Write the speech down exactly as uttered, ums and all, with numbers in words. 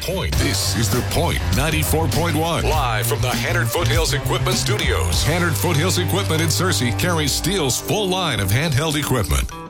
Point. This is The Point ninety-four point one. Live from the Hannard Foothills Equipment Studios. Hannard Foothills Equipment in Searcy carries Steele's full line of handheld equipment.